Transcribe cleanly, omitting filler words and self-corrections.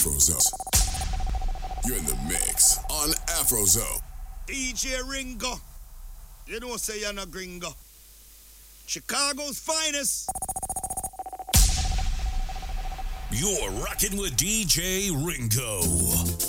Afrozo. You're in the mix on Afrozo. DJ Ringo. You know say you're not gringo. Chicago's finest. You're rocking with DJ Ringo.